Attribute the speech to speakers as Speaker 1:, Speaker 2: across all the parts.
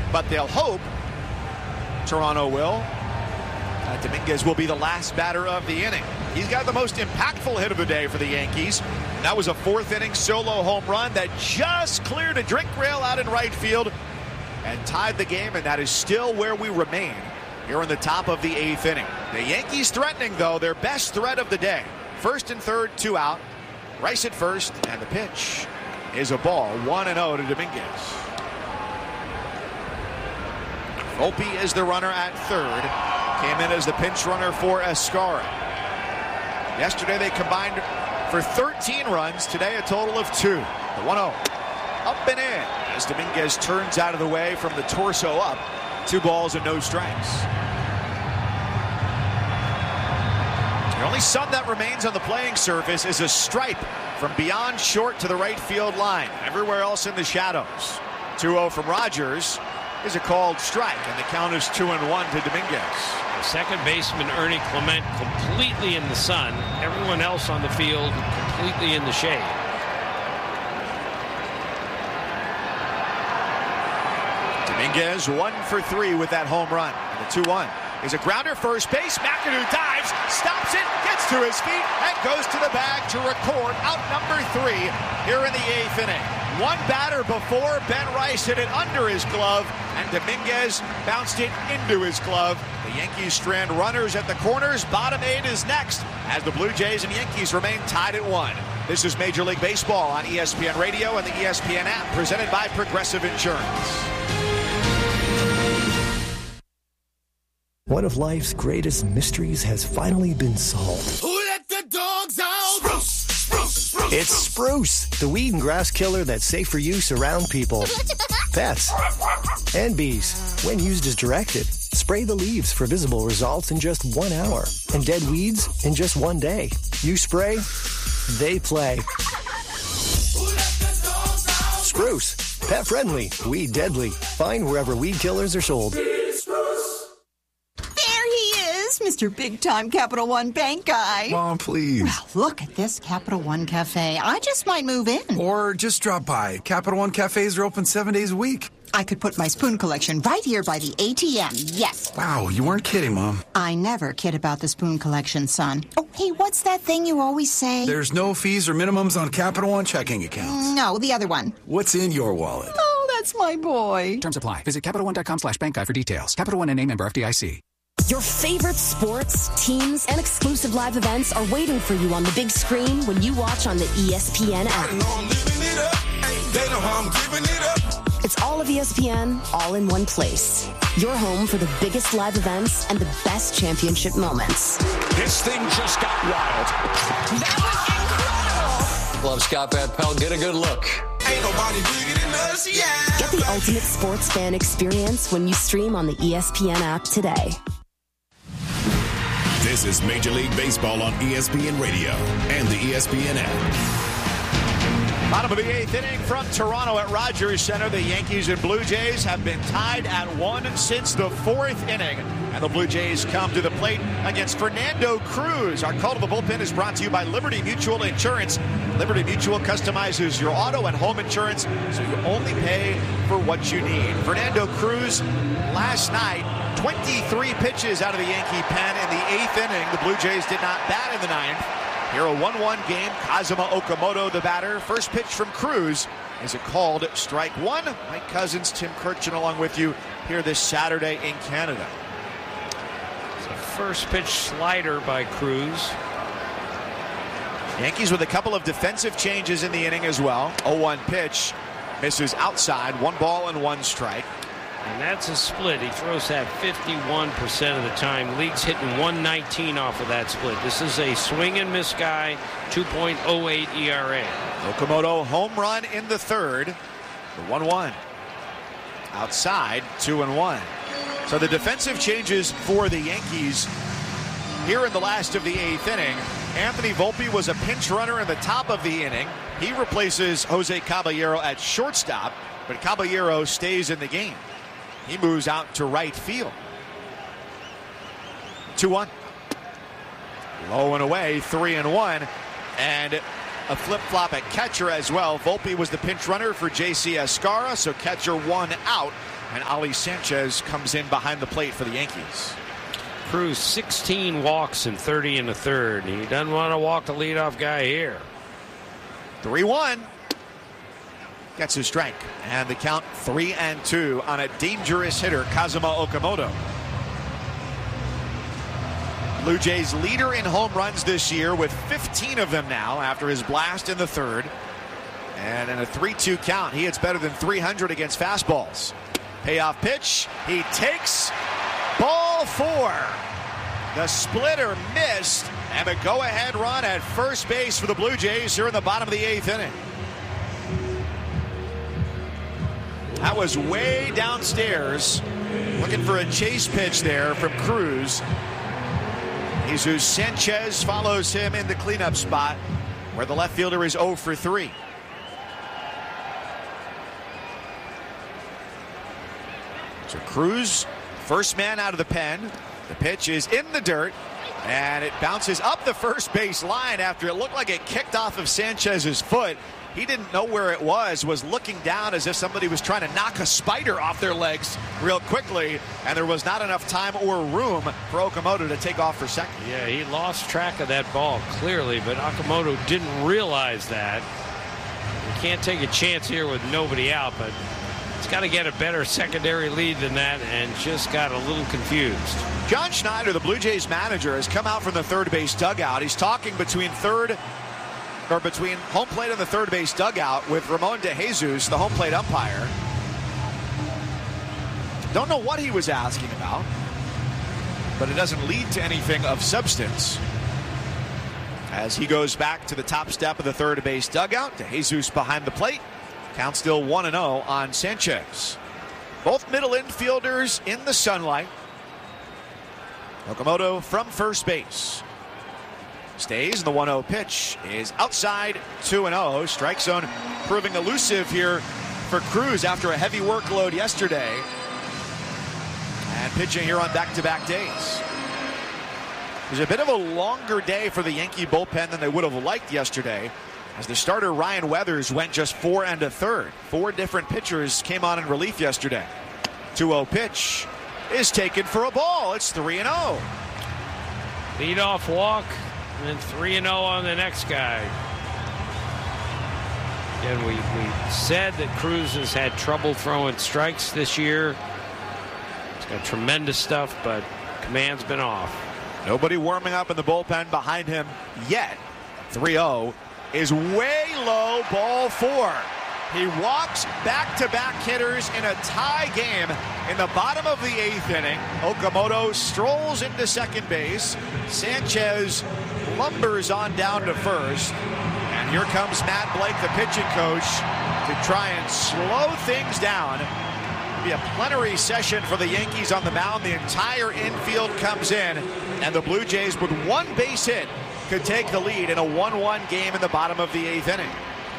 Speaker 1: but they'll hope, Toronto will, Dominguez will be the last batter of the inning. He's got the most impactful hit of the day for the Yankees. That was a fourth inning solo home run that just cleared a drink rail out in right field and tied the game, and that is still where we remain here in the top of the eighth inning. The Yankees threatening, though, their best threat of the day. First and third, 2 out. Rice at first, and the pitch is a ball. 1-0 to Dominguez. Volpe is the runner at third. Came in as the pinch runner for Escara. Yesterday they combined for 13 runs. Today a total of 2. The 1-0. Up and in as Dominguez turns out of the way from the torso up. 2 balls and no strikes. The only sun that remains on the playing surface is a stripe from beyond short to the right field line. Everywhere else in the shadows. 2-0 from Rogers is a called strike, and the count is 2-1 to Dominguez.
Speaker 2: Second baseman Ernie Clement completely in the sun. Everyone else on the field completely in the shade.
Speaker 1: Dominguez 1 for 3 with that home run. And the 2-1 is a grounder first base. McAdoo dives, stops it, gets to his feet, and goes to the bag to record out number 3 here in the eighth inning. One batter before, Ben Rice hit it under his glove, and Dominguez bounced it into his glove. The Yankees strand runners at the corners. Bottom 8 is next as the Blue Jays and Yankees remain tied at 1. This is Major League Baseball on ESPN Radio and the ESPN app, presented by Progressive Insurance.
Speaker 3: One of life's greatest mysteries has finally been solved.
Speaker 4: Who let the dogs out? Spruce, spruce, spruce.
Speaker 3: It's Spruce, the weed and grass killer that's safe for use around people, pets, and bees. When used as directed, spray the leaves for visible results in just 1 hour, and dead weeds in just 1 day. You spray, they play. Spruce, pet friendly, weed deadly. Find wherever weed killers are sold.
Speaker 5: Mr. Big-Time Capital One Bank guy.
Speaker 6: Mom, please.
Speaker 5: Well, look at this Capital One Cafe. I just might move in.
Speaker 6: Or just drop by. Capital One Cafes are open 7 days a week.
Speaker 5: I could put my spoon collection right here by the ATM. Yes.
Speaker 6: Wow, you weren't kidding, Mom.
Speaker 5: I never kid about the spoon collection, son. Oh, hey, what's that thing you always say?
Speaker 6: There's no fees or minimums on Capital One checking accounts.
Speaker 5: No, the other one.
Speaker 6: What's in your wallet?
Speaker 5: Oh, that's my boy.
Speaker 7: Terms apply. Visit CapitalOne.com/bank guide for details. Capital One and a member FDIC.
Speaker 8: Your favorite sports, teams, and exclusive live events are waiting for you on the big screen when you watch on the ESPN app. It's all of ESPN, all in one place. Your home for the biggest live events and the best championship moments.
Speaker 9: This thing just got wild.
Speaker 8: That was incredible.
Speaker 10: Love Scott Van Pelt. Get a good look.
Speaker 4: Ain't nobody bigger than us, yeah.
Speaker 8: Get the ultimate sports fan experience when you stream on the ESPN app today.
Speaker 11: This is Major League Baseball on ESPN Radio and the ESPN app.
Speaker 1: Bottom of the eighth inning from Toronto at Rogers Center. The Yankees and Blue Jays have been tied at 1 since the 4th inning. And the Blue Jays come to the plate against Fernando Cruz. Our call to the bullpen is brought to you by Liberty Mutual Insurance. Liberty Mutual customizes your auto and home insurance so you only pay for what you need. Fernando Cruz last night, 23 pitches out of the Yankee pen in the 8th inning. The Blue Jays did not bat in the 9th. Here a 1-1 game. Kazuma Okamoto the batter. First pitch from Cruz is a called strike 1. Mike Cousins, Tim Kirchin along with you here this Saturday in Canada.
Speaker 2: It's a first pitch slider by Cruz.
Speaker 1: Yankees with a couple of defensive changes in the inning as well. 0-1 pitch misses outside. 1 ball and 1 strike.
Speaker 2: And that's a split. He throws that 51% of the time. League's hitting 119 off of that split. This is a swing and miss guy, 2.08 ERA.
Speaker 1: Okamoto home run in the 3rd. The 1-1. Outside, 2-1. So the defensive changes for the Yankees here in the last of the 8th inning. Anthony Volpe was a pinch runner in the top of the inning. He replaces Jose Caballero at shortstop, but Caballero stays in the game. He moves out to right field. 2-1. Low and away, 3-1. And a flip-flop at catcher as well. Volpe was the pinch runner for J.C. Escara, so catcher 1 out And Ali Sanchez comes in behind the plate for the Yankees.
Speaker 2: Cruz 16 walks and 30 in the third. He doesn't want to walk the leadoff guy here.
Speaker 1: 3-1. Gets his strike. And the count 3-2 on a dangerous hitter, Kazuma Okamoto. Blue Jays leader in home runs this year with 15 of them now after his blast in the third. And in a 3-2 count, he hits better than 300 against fastballs. Payoff pitch. He takes ball 4. The splitter missed, and a go-ahead run at first base for the Blue Jays here in the bottom of the 8th inning. That was way downstairs. Looking for a chase pitch there from Cruz. Jesus Sanchez follows him in the cleanup spot where the left fielder is 0 for 3. So Cruz, first man out of the pen. The pitch is in the dirt, and it bounces up the first base line after it looked like it kicked off of Sanchez's foot. He didn't know where it was looking down as if somebody was trying to knock a spider off their legs real quickly, and there was not enough time or room for Okamoto to take off for second.
Speaker 2: Yeah, he lost track of that ball clearly, but Okamoto didn't realize that. You can't take a chance here with nobody out, but it's got to get a better secondary lead than that, and just got a little confused.
Speaker 1: John Schneider, the Blue Jays manager, has come out from the third base dugout. He's talking between home plate and the third base dugout with Ramon De Jesus, the home plate umpire. Don't know what he was asking about, but it doesn't lead to anything of substance. As he goes back to the top step of the third base dugout, De Jesus behind the plate. Count still 1-0 on Sanchez. Both middle infielders in the sunlight. Okamoto from first base. Stays, and the 1-0 pitch is outside, 2-0. Strike zone proving elusive here for Cruz after a heavy workload yesterday. And pitching here on back-to-back days. It was a bit of a longer day for the Yankee bullpen than they would have liked yesterday, as the starter Ryan Weathers went just 4 1/3. 4 different pitchers came on in relief yesterday. 2-0 pitch is taken for a ball. It's 3-0.
Speaker 2: Leadoff walk, and then 3-0 on the next guy. Again, we said that Cruz has had trouble throwing strikes this year. He's got tremendous stuff, but command's been off.
Speaker 1: Nobody warming up in the bullpen behind him yet. 3-0 is way low, ball 4. He walks back-to-back hitters in a tie game in the bottom of the 8th inning. Okamoto strolls into second base. Sanchez lumbers on down to first. And here comes Matt Blake, the pitching coach, to try and slow things down. It'll be a plenary session for the Yankees on the mound. The entire infield comes in, and the Blue Jays, with one base hit, could take the lead in a 1-1 game in the bottom of the 8th inning.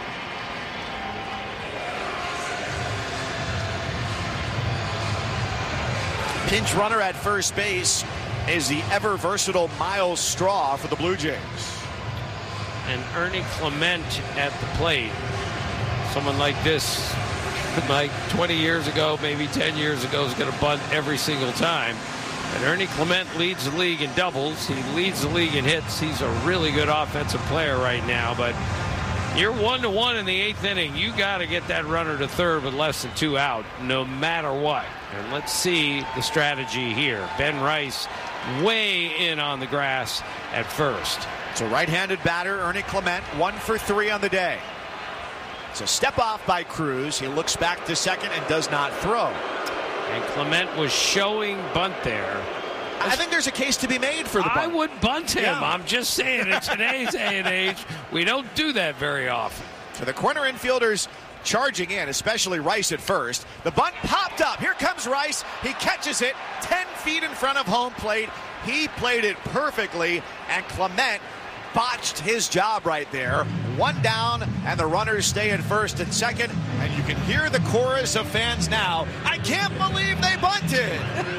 Speaker 1: Pinch runner at first base is the ever-versatile Miles Straw for the Blue Jays.
Speaker 2: And Ernie Clement at the plate. Someone like this, like 20 years ago, maybe 10 years ago, is going to bunt every single time. And Ernie Clement leads the league in doubles. He leads the league in hits. He's a really good offensive player right now. But you're 1-1 in the 8th inning. You got to get that runner to third with less than 2 out, no matter what. And let's see the strategy here. Ben Rice way in on the grass at first.
Speaker 1: It's a right-handed batter, Ernie Clement, 1 for 3 on the day. It's a step off by Cruz. He looks back to second and does not throw.
Speaker 2: And Clement was showing bunt there.
Speaker 1: I think there's a case to be made for the bunt.
Speaker 2: I would bunt him.
Speaker 1: Yeah.
Speaker 2: I'm just saying, in today's day and age, we don't do that very often.
Speaker 1: So the corner infielders charging in, especially Rice at first. The bunt popped up. Here comes Rice. He catches it 10 feet in front of home plate. He played it perfectly, and Clement botched his job right there. 1 down, and the runners stay at first and second, and you can hear the chorus of fans now. I can't believe they bunted.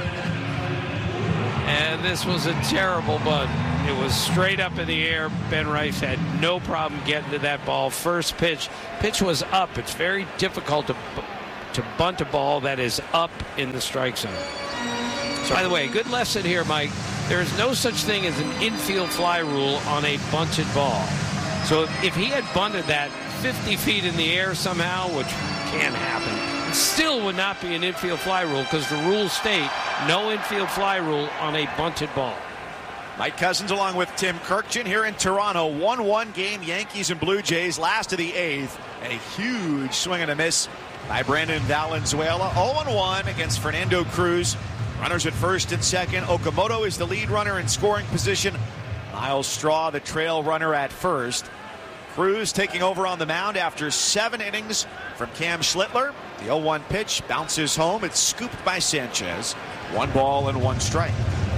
Speaker 2: And this was a terrible bunt. It was straight up in the air. Ben Rice had no problem getting to that ball. First pitch was up. It's very difficult to to bunt a ball that is up in the strike zone. By the way, good lesson here, Mike. There is no such thing as an infield fly rule on a bunted ball. So if he had bunted that 50 feet in the air somehow, which can happen, it still would not be an infield fly rule because the rules state no infield fly rule on a bunted ball.
Speaker 1: Mike Cousins along with Tim Kirkjian here in Toronto. 1-1 game, Yankees and Blue Jays, last of the 8th. A huge swing and a miss by Brandon Valenzuela. 0-1 against Fernando Cruz. Runners at first and second. Okamoto is the lead runner in scoring position. Miles Straw, the trail runner at first. Cruz taking over on the mound after 7 innings from Cam Schlittler. The 0-1 pitch bounces home. It's scooped by Sanchez. 1 ball and 1 strike.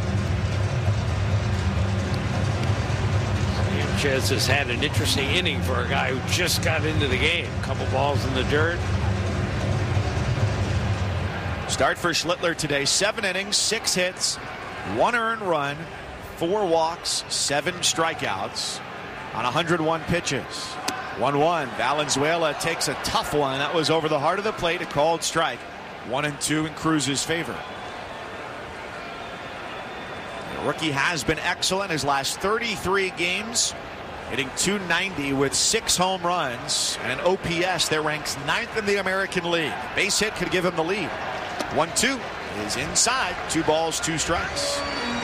Speaker 2: Sanchez has had an interesting inning for a guy who just got into the game. A couple balls in the dirt.
Speaker 1: Start for Schlittler today. 7 innings, 6 hits, 1 earned run, 4 walks, 7 strikeouts on 101 pitches. 1-1. Valenzuela takes a tough one. That was over the heart of the plate. A called strike. 1-2 in Cruz's favor. The rookie has been excellent his last 33 games, hitting .290 with 6 home runs and an OPS that ranks 9th in the American League. Base hit could give him the lead. 1-2 is inside. 2 balls, 2 strikes.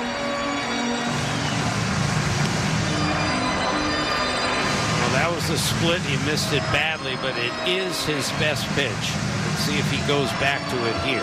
Speaker 2: Well, that was the split. He missed it badly, but it is his best pitch. Let's see if he goes back to it here.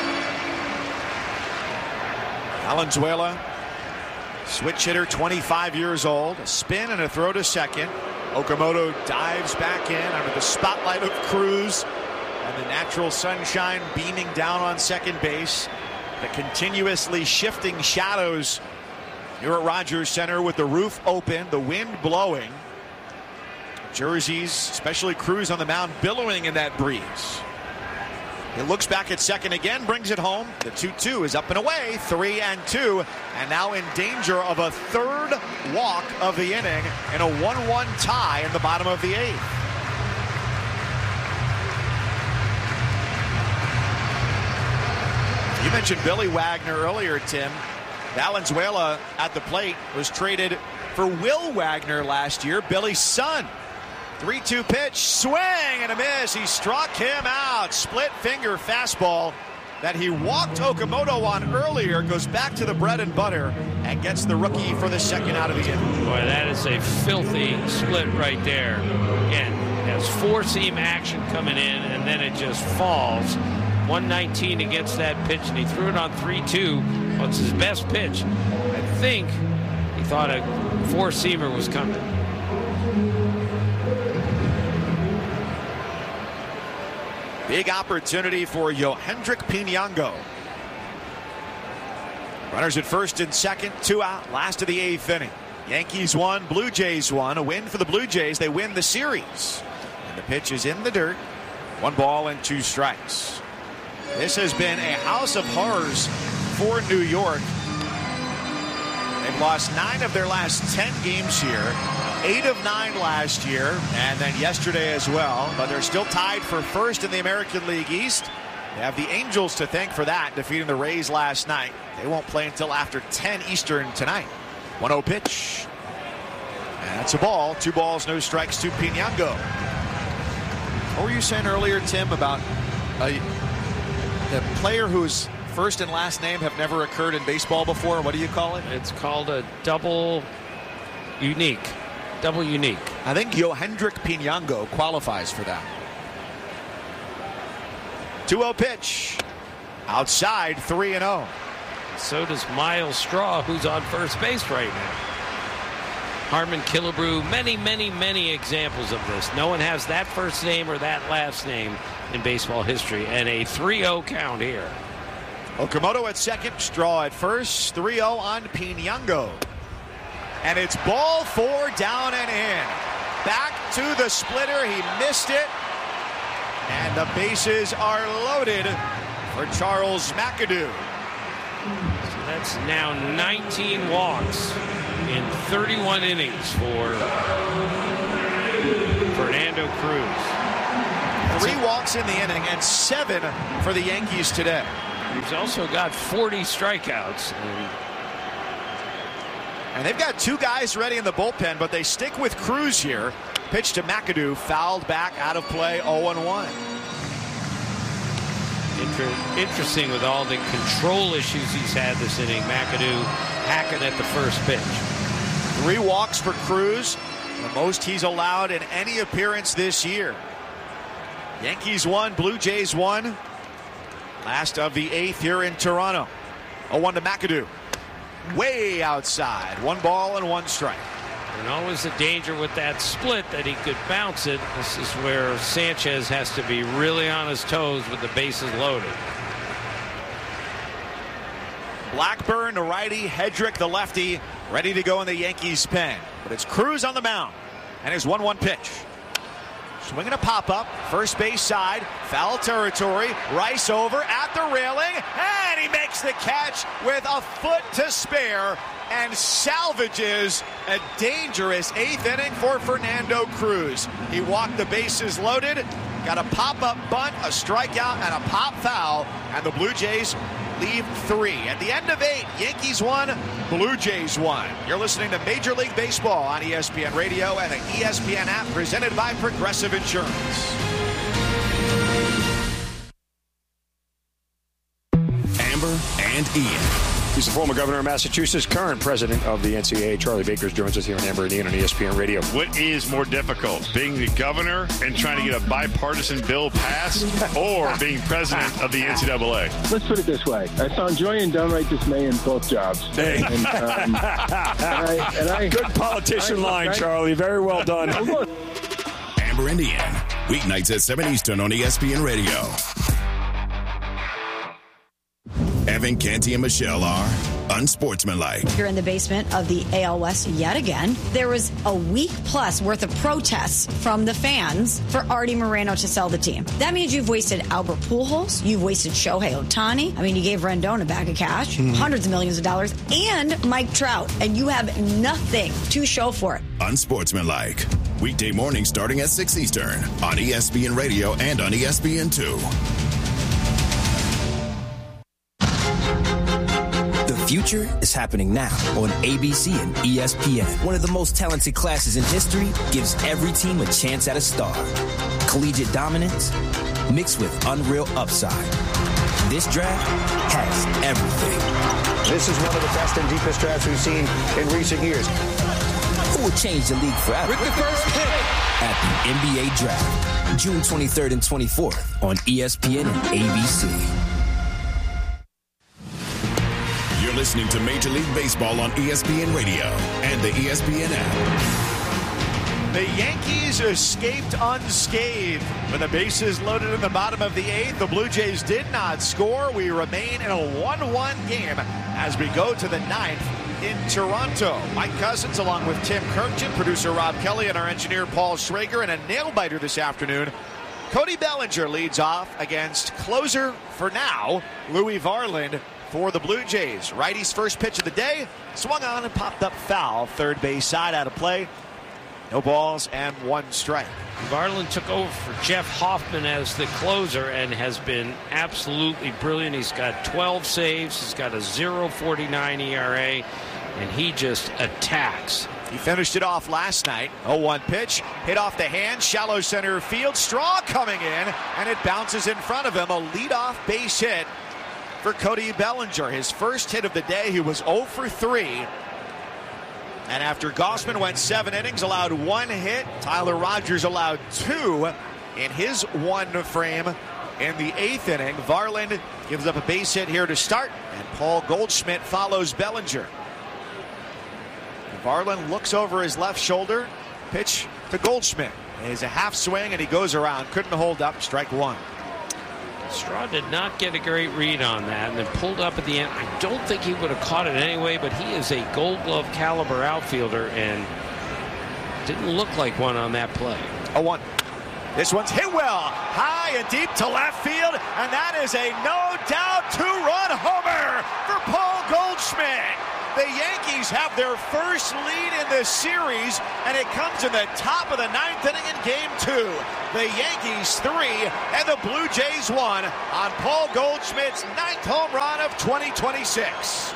Speaker 1: Valenzuela, switch hitter, 25 years old. A spin and a throw to second. Okamoto dives back in under the spotlight of Cruz and the natural sunshine beaming down on second base. The continuously shifting shadows here at Rogers Center with the roof open, the wind blowing. Jerseys, especially Cruz on the mound, billowing in that breeze. He looks back at second again, brings it home. The 2-2 is up and away, 3-2, and now in danger of a 3rd walk of the inning in a 1-1 tie in the bottom of the 8th. You mentioned Billy Wagner earlier, Tim. Valenzuela at the plate was traded for Will Wagner last year, Billy's son. 3-2 pitch, swing and a miss. He struck him out. Split finger fastball that he walked Okamoto on earlier, goes back to the bread and butter and gets the rookie for the 2nd out of the inning.
Speaker 2: Boy, that is a filthy split right there. Again, has 4-seam action coming in and then it just falls. 119 against that pitch, and he threw it on 3-2. What's his best pitch? I think he thought a 4-seamer was coming.
Speaker 1: Big opportunity for Yohendrick Pinango. Runners at first and second, 2 out, last of the 8th inning. Yankees won, Blue Jays won. A win for the Blue Jays. They win the series. And the pitch is in the dirt. 1 ball and 2 strikes. This has been a house of horrors for New York. They've lost 9 of their last 10 games here. 8 of 9 last year, and then yesterday as well. But they're still tied for first in the American League East. They have the Angels to thank for that, defeating the Rays last night. They won't play until after 10 Eastern tonight. 1-0 pitch. And that's a ball. 2 balls, no strikes to Pinango. What were you saying earlier, Tim, about a player whose first and last name have never occurred in baseball before? What do you call it?
Speaker 2: It's called a double unique. Double unique.
Speaker 1: I think Yohendrick Pinango qualifies for that. 2-0 pitch. Outside, 3-0.
Speaker 2: So does Miles Straw, who's on first base right now. Harmon Killebrew, many examples of this. No one has that first name or that last name in baseball history. And a 3-0 count here.
Speaker 1: Okamoto at second, Straw at first. 3-0 on Pinango. And it's ball 4 down and in. Back to the splitter. He missed it. And the bases are loaded for Charles McAdoo.
Speaker 2: So that's now 19 walks in 31 innings for Fernando Cruz.
Speaker 1: 3 walks in the inning and 7 for the Yankees today.
Speaker 2: He's also got 40 strikeouts.
Speaker 1: And they've got 2 guys ready in the bullpen, but they stick with Cruz here. Pitch to McAdoo, fouled back, out of play, 0-1.
Speaker 2: Interesting with all the control issues he's had this inning. McAdoo hacking at the first pitch.
Speaker 1: 3 walks for Cruz, the most he's allowed in any appearance this year. Yankees 1, Blue Jays 1. Last of the 8th here in Toronto. 0-1 to McAdoo. Way outside. 1 ball and 1 strike.
Speaker 2: And always the danger with that split that he could bounce it. This is where Sanchez has to be really on his toes with the bases loaded.
Speaker 1: Blackburn, the righty, Hedrick, the lefty, ready to go in the Yankees' pen. But it's Cruz on the mound. And his 1-1 pitch. Swinging a pop-up, first base side, foul territory, Rice over at the railing, and he makes the catch with a foot to spare and salvages a dangerous 8th inning for Fernando Cruz. He walked the bases loaded, got a pop-up bunt, a strikeout, and a pop foul, and the Blue Jays leave 3. At the end of 8, Yankees 1, Blue Jays 1. You're listening to Major League Baseball on ESPN Radio and the ESPN app, presented by Progressive Insurance.
Speaker 11: Amber and Ian.
Speaker 9: He's the former governor of Massachusetts, current president of the NCAA. Charlie Baker joins us here on Amber and Ian on ESPN Radio.
Speaker 12: What is more difficult, being the governor and trying to get a bipartisan bill passed, or being president of the NCAA?
Speaker 13: Let's put it this way. I found joy and downright dismay in both jobs.
Speaker 9: Hey. Good politician line, Charlie. Very well done.
Speaker 11: Amber and Ian, weeknights at 7 Eastern on ESPN Radio. Evan, Canty, and Michelle are unsportsmanlike.
Speaker 14: You're in the basement of the AL West yet again. There was a week plus worth of protests from the fans for Artie Moreno to sell the team. That means you've wasted Albert Pujols, you've wasted Shohei Ohtani. I mean, you gave Rendon a bag of cash, hundreds of millions of dollars, and Mike Trout, and you have nothing to show for it.
Speaker 11: Unsportsmanlike. Weekday morning starting at 6 Eastern on ESPN Radio and on ESPN2.
Speaker 15: The future is happening now on ABC and ESPN. One of the most talented classes in history gives every team a chance at a star. Collegiate dominance mixed with unreal upside. This draft has everything.
Speaker 16: This is one of the best and deepest drafts we've seen in recent years.
Speaker 15: Who will change the league forever?
Speaker 4: With the first pick
Speaker 15: at the NBA Draft, June 23rd and 24th on ESPN and ABC.
Speaker 11: You're listening to Major League Baseball on ESPN Radio and the ESPN app.
Speaker 1: The Yankees escaped unscathed with the bases loaded in the bottom of the 8th. The Blue Jays did not score. We remain in a 1-1 game as we go to the 9th in Toronto. Mike Cousins along with Tim Kirkjian, producer Rob Kelly, and our engineer Paul Schrager, and a nail-biter this afternoon. Cody Bellinger leads off against closer for now, Louis Varland, for the Blue Jays. Righty's first pitch of the day, swung on and popped up foul. Third base side out of play. No balls and 1 strike.
Speaker 2: Varland took over for Jeff Hoffman as the closer and has been absolutely brilliant. He's got 12 saves. He's got a 0.49 ERA, and he just attacks.
Speaker 1: He finished it off last night. 0-1 pitch, hit off the hand, shallow center field. Straw coming in, and it bounces in front of him. A leadoff base hit for Cody Bellinger. His first hit of the day. He was 0 for 3. And after Gausman went 7 innings, allowed 1 hit, Tyler Rogers allowed 2 in his 1 frame in the 8th inning. Varland gives up a base hit here to start, and Paul Goldschmidt follows Bellinger. Varland looks over his left shoulder, pitch to Goldschmidt. It's a half swing, and he goes around. Couldn't hold up, strike 1.
Speaker 2: Straw did not get a great read on that and then pulled up at the end. I don't think he would have caught it anyway, but he is a Gold Glove caliber outfielder and didn't look like one on that play.
Speaker 1: 0-1. This one's hit well, high and deep to left field, and that is a no-doubt 2-run homer for Paul Goldschmidt. The Yankees have their first lead in the series, and it comes in the top of the ninth inning in Game 2. The Yankees 3 and the Blue Jays 1 on Paul Goldschmidt's 9th home run of 2026.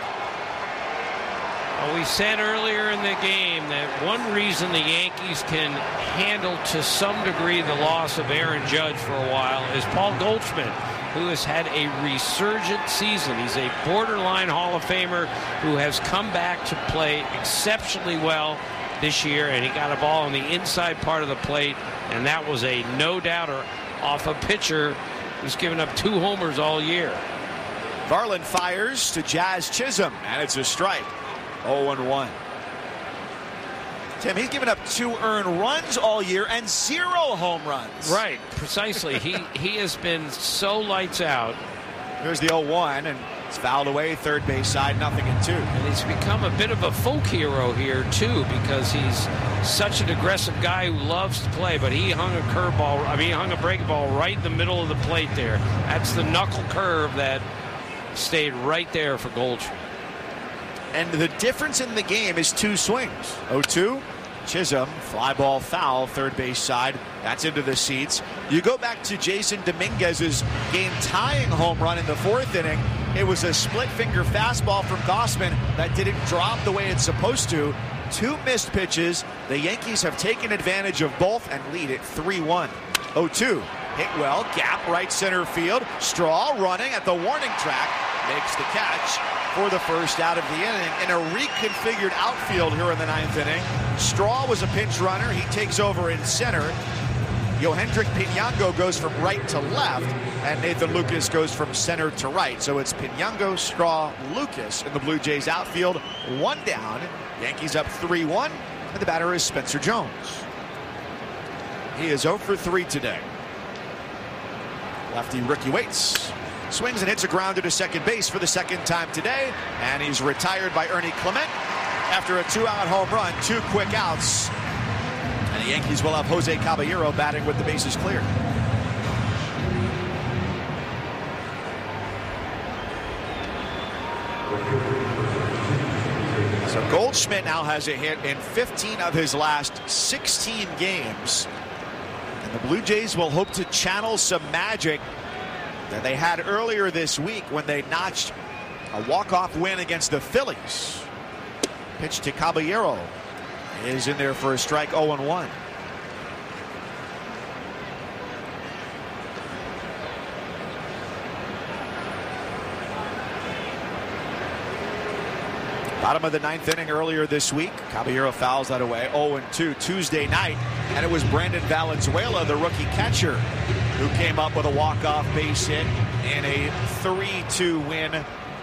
Speaker 2: Well, we said earlier in the game that one reason the Yankees can handle to some degree the loss of Aaron Judge for a while is Paul Goldschmidt, who has had a resurgent season. He's a borderline Hall of Famer who has come back to play exceptionally well this year, and he got a ball on the inside part of the plate, and that was a no-doubter off a pitcher who's given up 2 homers all year.
Speaker 1: Varland fires to Jazz Chisholm, and it's a strike. 0-1. Tim, he's given up 2 earned runs all year and 0 home runs.
Speaker 2: Right, precisely. he has been so lights out.
Speaker 1: Here's the 0-1, and it's fouled away, third base side, 0-2.
Speaker 2: And he's become a bit of a folk hero here, too, because he's such an aggressive guy who loves to play, but he hung a breaking ball right in the middle of the plate there. That's the knuckle curve that stayed right there for Goldschmidt.
Speaker 1: And the difference in the game is 2 swings. 0-2, Chisholm, fly ball foul, third base side. That's into the seats. You go back to Jason Dominguez's game-tying home run in the 4th inning. It was a split-finger fastball from Gausman that didn't drop the way it's supposed to. 2 missed pitches. The Yankees have taken advantage of both and lead it 3-1. 0-2, hit well, gap right center field. Straw running at the warning track. Makes the catch for the first out of the inning in a reconfigured outfield here in the 9th inning. Straw was a pinch runner. He takes over in center. Yohendrick Pinango goes from right to left, and Nathan Lucas goes from center to right. So it's Pinango, Straw, Lucas in the Blue Jays outfield. 1 down. Yankees up 3-1, and the batter is Spencer Jones. He is 0 for 3 today. Lefty Ricky Waits swings and hits a grounder to second base for the 2nd time today, and he's retired by Ernie Clement after a 2-out home run, 2 quick outs, and the Yankees will have Jose Caballero batting with the bases clear. So Goldschmidt now has a hit in 15 of his last 16 games, and the Blue Jays will hope to channel some magic that they had earlier this week when they notched a walk-off win against the Phillies. Pitch to Caballero is in there for a strike. 0-1. Bottom of the 9th inning earlier this week. Caballero fouls that away. 0-2 Tuesday night, and it was Brandon Valenzuela, the rookie catcher, who came up with a walk-off base hit in a 3-2 win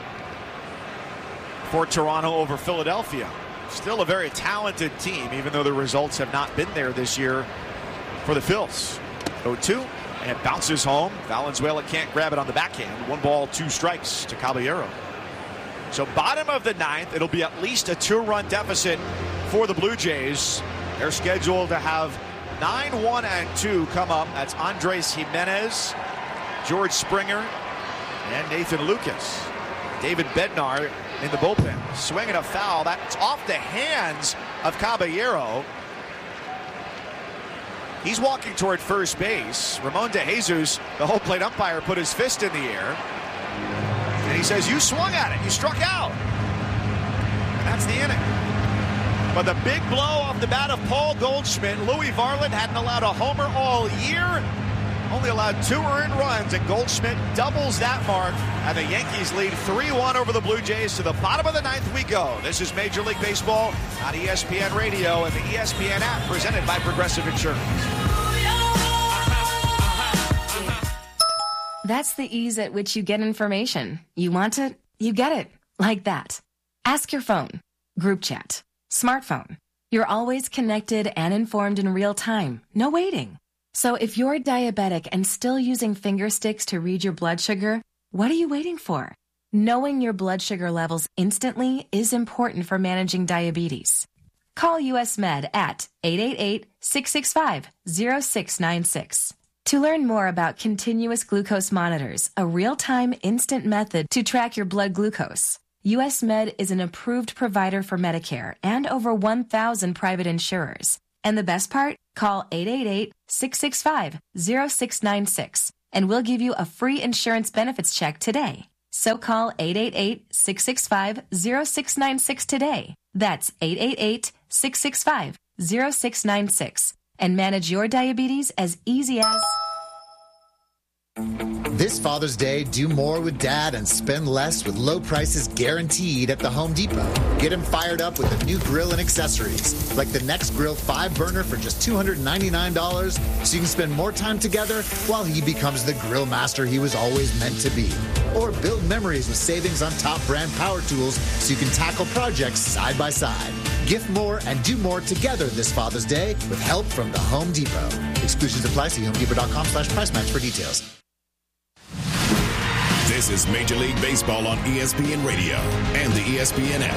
Speaker 1: for Toronto over Philadelphia. Still a very talented team, even though the results have not been there this year for the Phils. 0-2, and it bounces home. Valenzuela can't grab it on the backhand. 1 ball, 2 strikes to Caballero. So bottom of the 9th, it'll be at least a 2-run deficit for the Blue Jays. They're scheduled to have 9-1-2 come up. That's Andres Jimenez, George Springer, and Nathan Lucas. David Bednar in the bullpen. Swinging a foul. That's off the hands of Caballero. He's walking toward first base. Ramon De Jesus, the whole plate umpire, put his fist in the air. And he says, you swung at it. You struck out. And that's the inning. But the big blow off the bat of Paul Goldschmidt. Louis Varland hadn't allowed a homer all year. Only allowed 2 earned runs, and Goldschmidt doubles that mark. And the Yankees lead 3-1 over the Blue Jays. To the bottom of the 9th we go. This is Major League Baseball on ESPN Radio and the ESPN app, presented by Progressive Insurance.
Speaker 17: That's the ease at which you get information. You want it, you get it. Like that. Ask your phone. Group chat. Smartphone. You're always connected and informed in real time. No waiting. So if you're diabetic and still using finger sticks to read your blood sugar, what are you waiting for? Knowing your blood sugar levels instantly is important for managing diabetes. Call US Med at 888-665-0696. To learn more about continuous glucose monitors, a real-time instant method to track your blood glucose. US Med is an approved provider for Medicare and over 1,000 private insurers. And the best part? Call 888-665-0696 and we'll give you a free insurance benefits check today. So call 888-665-0696 today. That's 888-665-0696 and manage your diabetes as easy as...
Speaker 18: This Father's Day, do more with Dad and spend less with low prices guaranteed at the Home Depot. Get him fired up with a new grill and accessories, like the Next Grill 5-burner for just $299, so you can spend more time together while he becomes the grill master he was always meant to be. Or build memories with savings on top brand power tools so you can tackle projects side by side. Gift more and do more together this Father's Day with help from the Home Depot. Exclusions apply. See HomeDepot.com/price match for details.
Speaker 11: This is Major League Baseball on ESPN Radio and the ESPN app.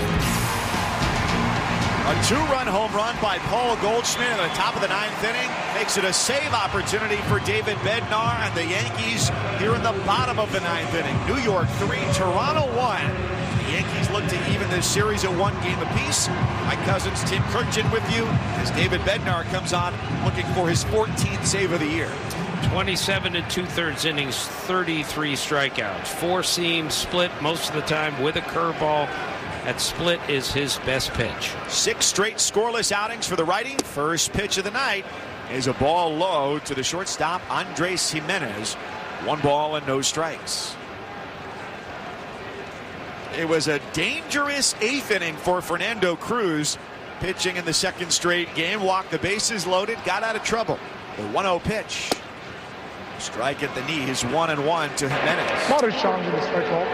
Speaker 1: A 2-run home run by Paul Goldschmidt at the top of the 9th inning makes it a save opportunity for David Bednar and the Yankees here in the bottom of the 9th inning. New York 3, Toronto 1. The Yankees look to even this series at 1 game apiece. Mike Cousins, Tim Kurkjian with you as David Bednar comes on looking for his 14th save of the year.
Speaker 2: 27 2/3 innings, 33 strikeouts, 4-seam split most of the time with a curveball. That split is his best pitch.
Speaker 1: 6 straight scoreless outings for the righty. First pitch of the night is a ball low to the shortstop, Andres Gimenez. 1 ball and no strikes. It was a dangerous 8th inning for Fernando Cruz, pitching in the 2nd straight game. Walked the bases loaded, got out of trouble. The 1-0 pitch. Strike at the knees, 1-1 to Gimenez.
Speaker 19: Water challenge in the strike ball.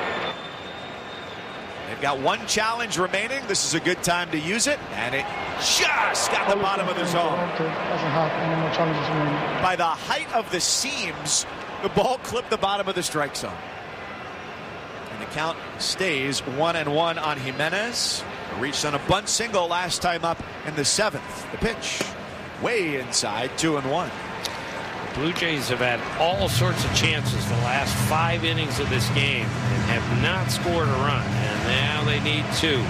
Speaker 1: They've got 1 challenge remaining. This is a good time to use it, and it just got the bottom of the zone.
Speaker 19: Doesn't have any more challenges remaining.
Speaker 1: By the height of the seams, the ball clipped the bottom of the strike zone. And the count stays 1-1 on Gimenez. Reached on a bunt single last time up in the 7th. The pitch way inside, 2-1.
Speaker 2: Blue Jays have had all sorts of chances the last 5 innings of this game and have not scored a run, and now they need 2.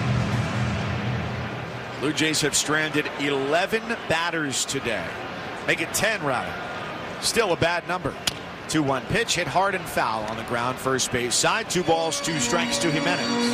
Speaker 1: Blue Jays have stranded 11 batters today. Make it 10 rather. Still a bad number. 2-1 pitch hit hard and foul on the ground first base side. 2 balls, 2 strikes to Gimenez.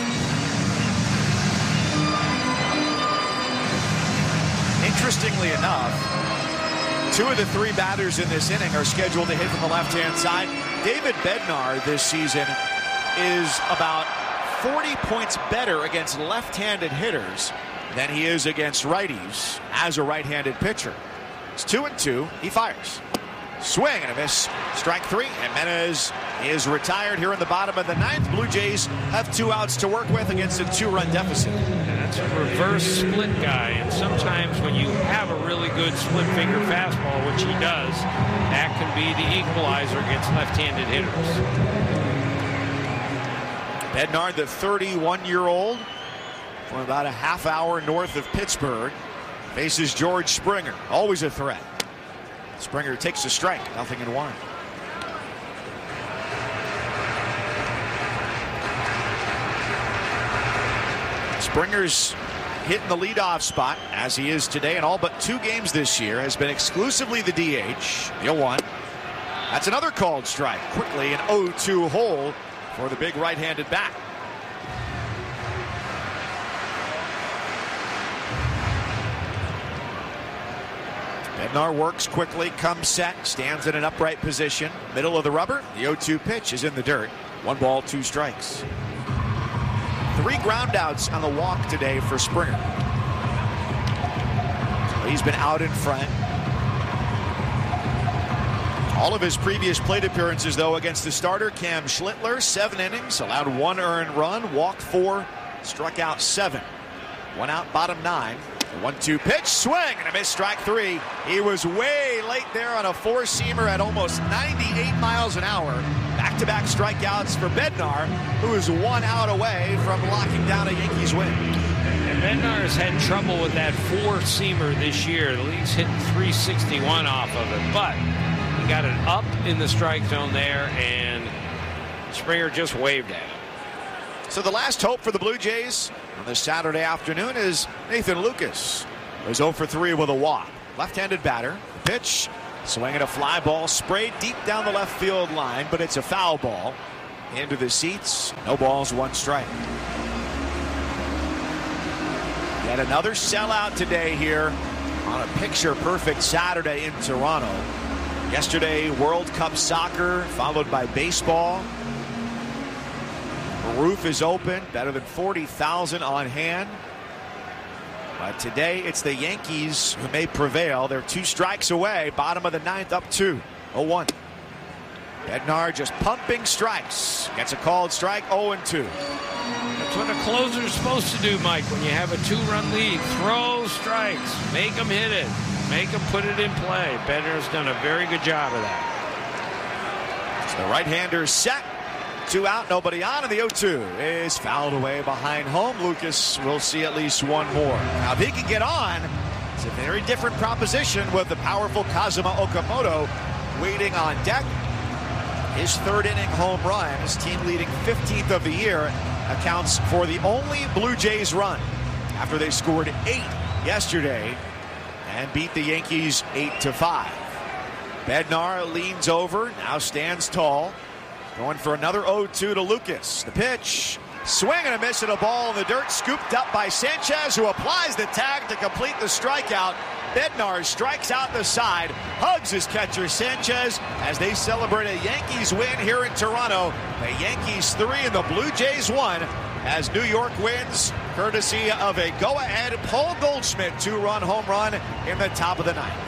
Speaker 1: Interestingly enough, 2 of the 3 batters in this inning are scheduled to hit from the left-hand side. David Bednar this season is about 40 points better against left-handed hitters than he is against righties as a right-handed pitcher. It's 2-2. He fires. Swing and a miss. Strike 3. Gimenez is retired here in the bottom of the 9th. Blue Jays have 2 outs to work with against a 2-run deficit.
Speaker 2: And that's a reverse split guy. And sometimes when you have a really good split finger fastball, which he does, that can be the equalizer against left-handed hitters.
Speaker 1: Bednar, the 31-year-old, from about a half hour north of Pittsburgh, faces George Springer. Always a threat. Springer takes a strike, 0-1. Springer's hitting the leadoff spot, as he is today in all but 2 games this year, has been exclusively the DH. The 0-1. That's another called strike. Quickly an 0-2 hole for the big right-handed bat. Bednar works quickly, comes set, stands in an upright position, middle of the rubber. The 0-2 pitch is in the dirt. 1 ball, 2 strikes. 3 groundouts on the walk today for Springer. He's been out in front. All of his previous plate appearances, though, against the starter, Cam Schlittler, 7 innings, allowed 1 earned run, walked 4, struck out 7. 1 out, bottom 9. The 1-2 pitch, swing, and a miss, strike 3. He was way late there on a 4-seamer at almost 98 miles an hour. Back-to-back strikeouts for Bednar, who is 1 out away from locking down a Yankees win.
Speaker 2: And Bednar has had trouble with that 4-seamer this year. The league's hitting .361 off of it, but he got it up in the strike zone there, and Springer just waved at it.
Speaker 1: So the last hope for the Blue Jays on this Saturday afternoon is Nathan Lucas. He's 0 for 3 with a walk. Left-handed batter. Pitch, swinging a fly ball, sprayed deep down the left field line, but it's a foul ball. Into the seats. No balls, 1 strike. Yet another sellout today here on a picture-perfect Saturday in Toronto. Yesterday, World Cup soccer, followed by baseball. The roof is open, better than 40,000 on hand. But today, it's the Yankees who may prevail. They're 2 strikes away, bottom of the 9th, up 2, 0-1. Bednar just pumping strikes. Gets a called strike, 0-2.
Speaker 2: That's what a closer's supposed to do, Mike, when you have a 2-run lead. Throw strikes. Make them hit it. Make them put it in play. Bednar's done a very good job of that.
Speaker 1: So the right-hander set. 2 out, nobody on, and the 0-2 is fouled away behind home. Lucas will see at least 1 more. Now, if he can get on, it's a very different proposition with the powerful Kazuma Okamoto waiting on deck. His 3rd inning home run, his team leading 15th of the year, accounts for the only Blue Jays run after they scored 8 yesterday and beat the Yankees 8-5. Bednar leans over, now stands tall. Going for another 0-2 to Lucas. The pitch, swing and a miss at a ball in the dirt, scooped up by Sanchez, who applies the tag to complete the strikeout. Bednar strikes out the side, hugs his catcher Sanchez as they celebrate a Yankees win here in Toronto. The Yankees 3 and the Blue Jays 1 as New York wins, courtesy of a go-ahead Paul Goldschmidt 2-run home run in the top of the 9th.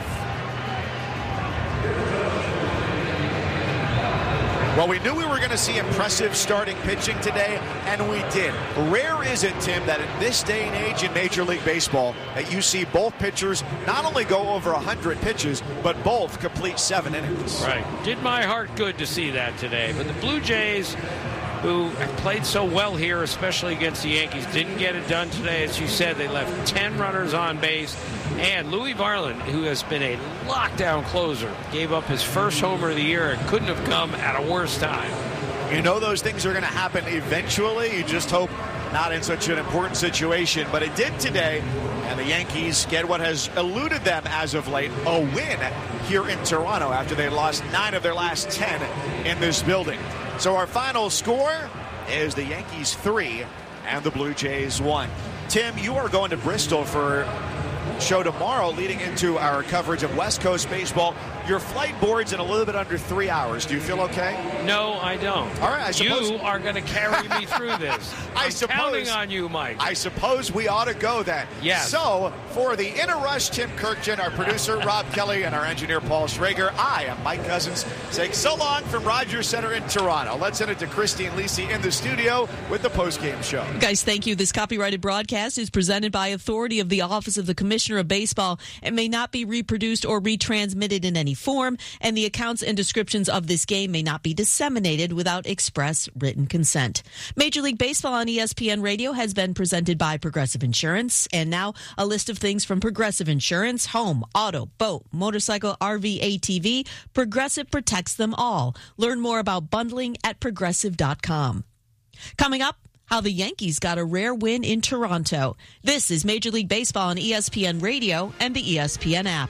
Speaker 1: Well, we knew we were going to see impressive starting pitching today, and we did. Rare is it, Tim, that in this day and age in Major League Baseball, that you see both pitchers not only go over 100 pitches, but both complete 7 innings.
Speaker 2: Right. Did my heart good to see that today. But the Blue Jays, who played so well here, especially against the Yankees, didn't get it done today. As you said, they left 10 runners on base. And Louis Varland, who has been a lockdown closer, gave up his first homer of the year and couldn't have come at a worse time.
Speaker 1: You know those things are going to happen eventually. You just hope not in such an important situation. But it did today, and the Yankees get what has eluded them as of late, a win here in Toronto after they lost 9 of their last 10 in this building. So our final score is the Yankees 3 and the Blue Jays 1. Tim, you are going to Bristol for show tomorrow leading into our coverage of West Coast baseball. Your flight boards in a little bit under 3 hours. Do you feel okay?
Speaker 2: No, I don't.
Speaker 1: All right, I suppose
Speaker 2: you are going to carry me through this. I'm counting on you, Mike.
Speaker 1: I suppose we ought to go then.
Speaker 2: Yes.
Speaker 1: So, for the In a Rush, Tim Kirkjian, our producer Rob Kelly, and our engineer Paul Schrager, I am Mike Cousins saying so long from Rogers Center in Toronto. Let's send it to Christine Lisi in the studio with the postgame show.
Speaker 20: Guys, thank you. This copyrighted broadcast is presented by authority of the Office of the Commissioner of Baseball and may not be reproduced or retransmitted in any form, and the accounts and descriptions of this game may not be disseminated without express written consent. Major League Baseball on ESPN Radio has been presented by Progressive Insurance, and now a list of things from Progressive Insurance: home, auto, boat, motorcycle, RV, ATV. Progressive protects them all. Learn more about bundling at Progressive.com. Coming up, how the Yankees got a rare win in Toronto. This is Major League Baseball on ESPN Radio and the ESPN app.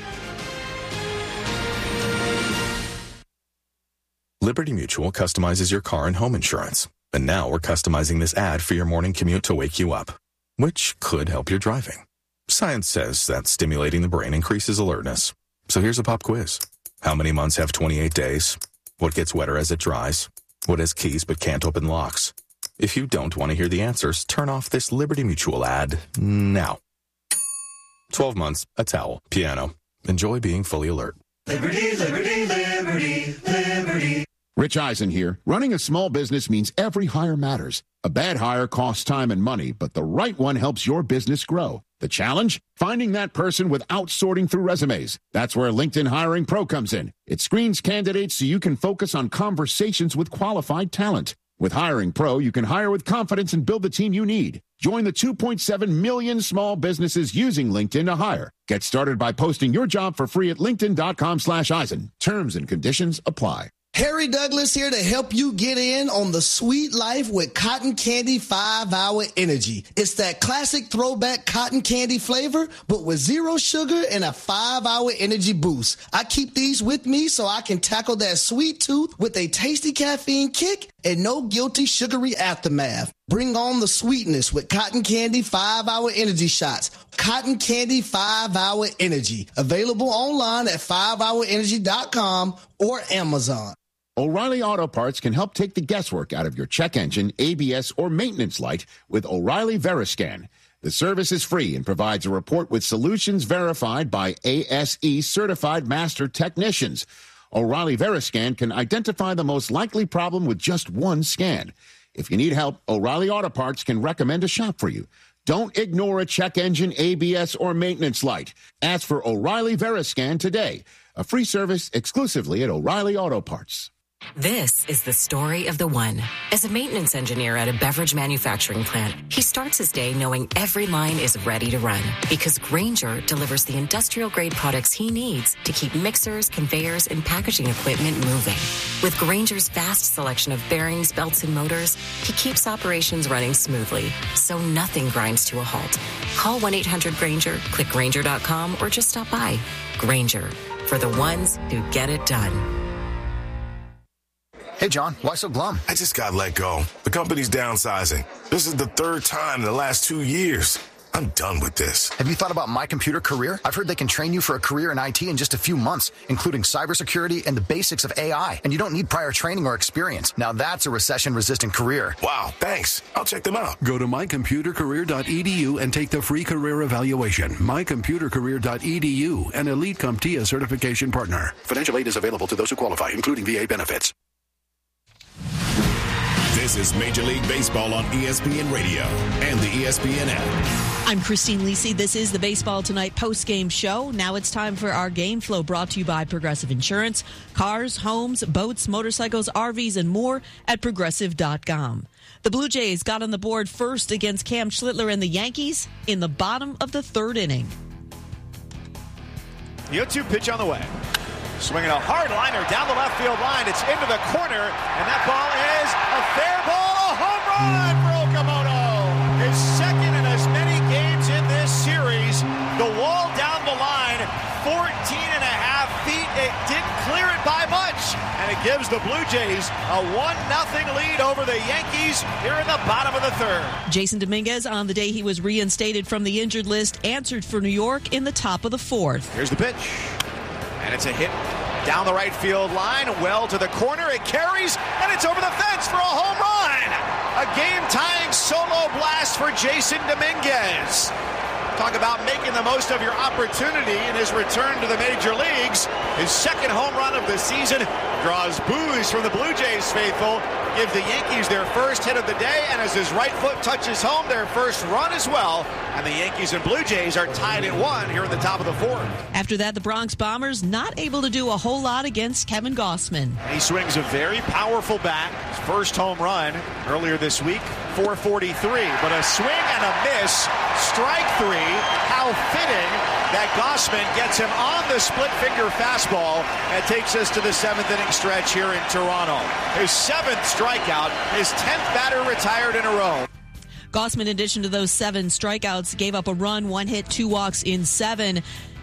Speaker 21: Liberty Mutual customizes your car and home insurance. And now we're customizing this ad for your morning commute to wake you up, which could help your driving. Science says that stimulating the brain increases alertness. So here's a pop quiz. How many months have 28 days? What gets wetter as it dries? What has keys but can't open locks? If you don't want to hear the answers, turn off this Liberty Mutual ad now. 12 months, a towel, piano. Enjoy being fully alert.
Speaker 4: Liberty, liberty, liberty, liberty.
Speaker 22: Rich Eisen here. Running a small business means every hire matters. A bad hire costs time and money, but the right one helps your business grow. The challenge? Finding that person without sorting through resumes. That's where LinkedIn Hiring Pro comes in. It screens candidates so you can focus on conversations with qualified talent. With Hiring Pro, you can hire with confidence and build the team you need. Join the 2.7 million small businesses using LinkedIn to hire. Get started by posting your job for free at linkedin.com/Eisen. Terms and conditions apply.
Speaker 3: Harry Douglas here to help you get in on the sweet life with Cotton Candy 5-Hour Energy. It's that classic throwback cotton candy flavor, but with zero sugar and a 5-hour energy boost. I keep these with me so I can tackle that sweet tooth with a tasty caffeine kick and no guilty sugary aftermath. Bring on the sweetness with Cotton Candy 5-Hour Energy Shots. Cotton Candy 5-Hour Energy. Available online at 5hourenergy.com or Amazon.
Speaker 22: O'Reilly Auto Parts can help take the guesswork out of your check engine, ABS, or maintenance light with O'Reilly Veriscan. The service is free and provides a report with solutions verified by ASE certified master technicians. O'Reilly Veriscan can identify the most likely problem with just one scan. If you need help, O'Reilly Auto Parts can recommend a shop for you. Don't ignore a check engine, ABS, or maintenance light. Ask for O'Reilly Veriscan today. A free service exclusively at O'Reilly Auto Parts.
Speaker 6: This is the story of the one. As a maintenance engineer at a beverage manufacturing plant, he starts his day knowing every line is ready to run because Grainger delivers the industrial-grade products he needs to keep mixers, conveyors, and packaging equipment moving. With Grainger's vast selection of bearings, belts, and motors, he keeps operations running smoothly, so nothing grinds to a halt. Call 1-800-GRAINGER, click Grainger.com, or just stop by. Grainger, for the ones who get it done.
Speaker 23: Hey, John, why so glum?
Speaker 24: I just got let go. The company's downsizing. This is the third time in the last 2 years. I'm done with this.
Speaker 23: Have you thought about My Computer Career? I've heard they can train you for a career in IT in just a few months, including cybersecurity and the basics of AI. And you don't need prior training or experience. Now that's a recession-resistant career.
Speaker 24: Wow, thanks. I'll check them out.
Speaker 25: Go to mycomputercareer.edu and take the free career evaluation. Mycomputercareer.edu, an elite CompTIA certification partner. Financial aid is available to those who qualify, including VA benefits.
Speaker 11: This is Major League Baseball on ESPN Radio and the ESPN app.
Speaker 20: I'm Christine Lisi. This is the Baseball Tonight post-game show. Now it's time for our game flow, brought to you by Progressive Insurance. Cars, homes, boats, motorcycles, RVs, and more at Progressive.com. The Blue Jays got on the board first against Cam Schlittler and the Yankees in the bottom of the third inning.
Speaker 1: The 0-2 pitch on the way. Swinging a hard liner down the left field line. It's into the corner, and that ball is a fair ball. A home run for Okamoto. His second in as many games in this series. The wall down the line, 14 and a half feet. It didn't clear it by much, and it gives the Blue Jays a 1-0 lead over the Yankees here in the bottom of the third.
Speaker 20: Jason Dominguez, on the day he was reinstated from the injured list, answered for New York in the top of the fourth.
Speaker 1: Here's the pitch. And it's a hit down the right field line, well to the corner. It carries, and it's over the fence for a home run. A game-tying solo blast for Jason Dominguez. Talk about making the most of your opportunity in his return to the major leagues. His second home run of the season draws boos from the Blue Jays faithful. Gives the Yankees their first hit of the day, and as his right foot touches home, their first run as well. And the Yankees and Blue Jays are tied at 1 here in the top of the fourth.
Speaker 20: After that, the Bronx Bombers not able to do a whole lot against Kevin Gossman.
Speaker 1: He swings a very powerful bat. His first home run earlier this week, 443. But a swing and a miss, strike three. How fitting that Gossman gets him on the split-finger fastball and takes us to the 7th inning stretch here in Toronto. His 7th strikeout, his 10th batter retired in a row.
Speaker 20: Gossman, in addition to those 7 strikeouts, gave up a run, 1 hit, 2 walks in 7.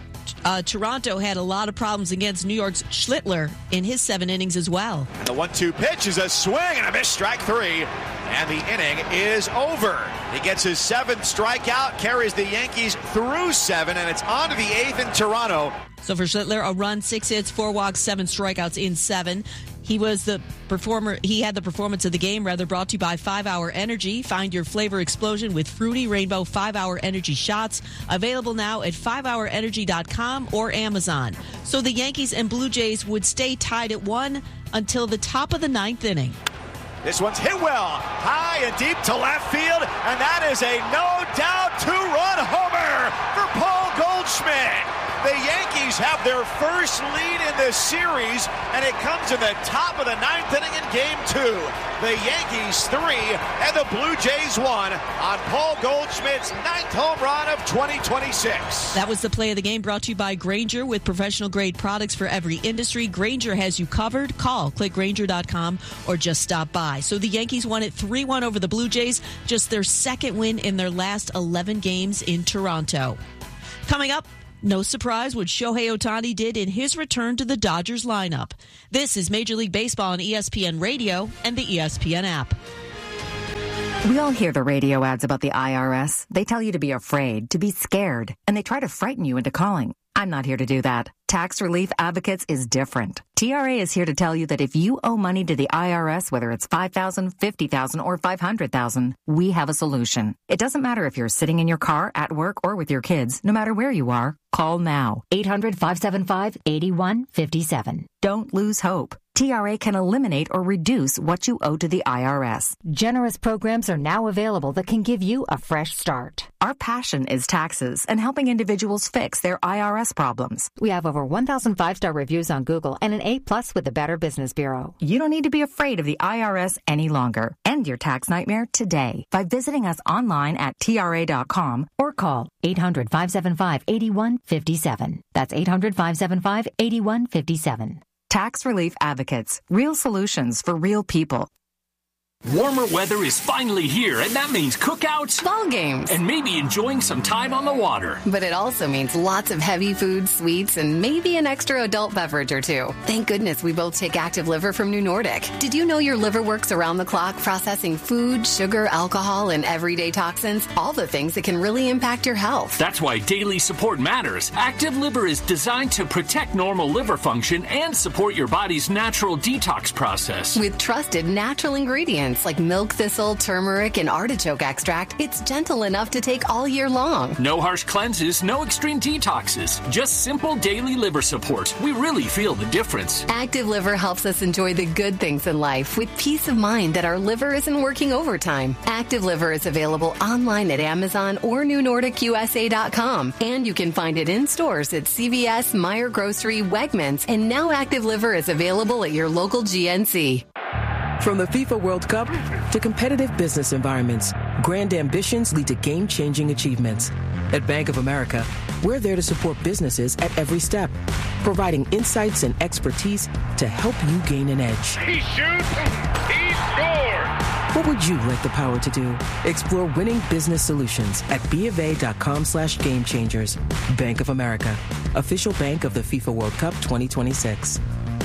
Speaker 20: Toronto had a lot of problems against New York's Schlittler in his 7 innings as well.
Speaker 1: And the 1-2 pitch is a swing and a miss, strike 3. And the inning is over. He gets his 7th strikeout, carries the Yankees through 7, and it's on to the 8th in Toronto.
Speaker 20: So for Schlittler, a run, 6 hits, 4 walks, 7 strikeouts in 7. He was the performer. He had the performance of the game, brought to you by 5-Hour Energy. Find your flavor explosion with Fruity Rainbow 5-Hour Energy shots. Available now at 5hourenergy.com or Amazon. So the Yankees and Blue Jays would stay tied at 1 until the top of the 9th inning.
Speaker 1: This one's hit well, high and deep to left field, and that is a no-doubt 2-run homer for Paul Goldschmidt. The Yankees have their first lead in this series, and it comes in the top of the ninth inning in Game 2. The Yankees 3 and the Blue Jays 1 on Paul Goldschmidt's 9th home run of 2026.
Speaker 20: That was the play of the game, brought to you by Grainger. With professional-grade products for every industry, Grainger has you covered. Call, click Grainger.com, or just stop by. So the Yankees won it 3-1 over the Blue Jays, just their second win in their last 11 games in Toronto. Coming up, no surprise what Shohei Ohtani did in his return to the Dodgers lineup. This is Major League Baseball on ESPN Radio and the ESPN app.
Speaker 5: We all hear the radio ads about the IRS. They tell you to be afraid, to be scared, and they try to frighten you into calling. I'm not here to do that. Tax Relief Advocates is different. TRA is here to tell you that if you owe money to the IRS, whether it's $5,000, $50,000, or $500,000, we have a solution. It doesn't matter if you're sitting in your car, at work, or with your kids. No matter where you are, call now. 800-575-8157. Don't lose hope. TRA can eliminate or reduce what you owe to the IRS. Generous programs are now available that can give you a fresh start. Our passion is taxes and helping individuals fix their IRS problems. We have over 1,000 5-star reviews on Google and an A+ with the Better Business Bureau. You don't need to be afraid of the IRS any longer. End your tax nightmare today by visiting us online at TRA.com or call 800-575-8157. That's 800-575-8157. Tax Relief Advocates. Real solutions for real people.
Speaker 7: Warmer weather is finally here, and that means cookouts,
Speaker 8: ball games,
Speaker 7: and maybe enjoying some time on the water.
Speaker 8: But it also means lots of heavy food, sweets, and maybe an extra adult beverage or two. Thank goodness we both take Active Liver from New Nordic. Did you know your liver works around the clock processing food, sugar, alcohol, and everyday toxins? All the things that can really impact your health.
Speaker 7: That's why daily support matters. Active Liver is designed to protect normal liver function and support your body's natural detox process.
Speaker 8: With trusted natural ingredients like milk thistle, turmeric, and artichoke extract, it's gentle enough to take all year long.
Speaker 7: No harsh cleanses, no extreme detoxes, just simple daily liver support. We really feel the difference.
Speaker 8: Active Liver helps us enjoy the good things in life with peace of mind that our liver isn't working overtime. Active Liver is available online at Amazon or NewNordicUSA.com, and you can find it in stores at CVS, Meijer Grocery, Wegmans, and now Active Liver is available at your local GNC.
Speaker 10: From the FIFA World Cup to competitive business environments, grand ambitions lead to game-changing achievements. At Bank of America, we're there to support businesses at every step, providing insights and expertise to help you gain an edge.
Speaker 12: He shoots, he scores!
Speaker 10: What would you like the power to do? Explore winning business solutions at BofA.com/gamechangers. Bank of America, official bank of the FIFA World Cup 2026.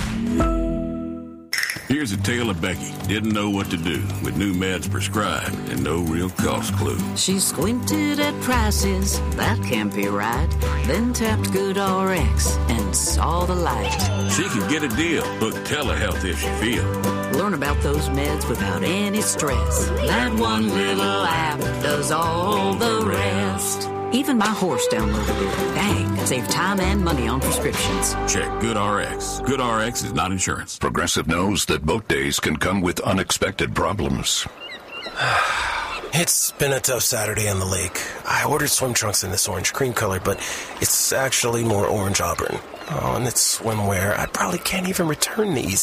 Speaker 26: Here's a tale of Becky. Didn't know what to do with new meds prescribed and no real cost clue.
Speaker 27: She squinted at prices, that can't be right. Then tapped GoodRx and saw the light.
Speaker 26: She can get a deal. Book telehealth if she feel.
Speaker 27: Learn about those meds without any stress. That one little app does all the rest. Even my horse downloaded it. Dang, save time and money on prescriptions.
Speaker 26: Check GoodRx. GoodRx is not insurance.
Speaker 28: Progressive knows that boat days can come with unexpected problems.
Speaker 29: It's been a tough Saturday on the lake. I ordered swim trunks in this orange cream color, but it's actually more orange auburn. Oh, and it's swimwear. I probably can't even return these.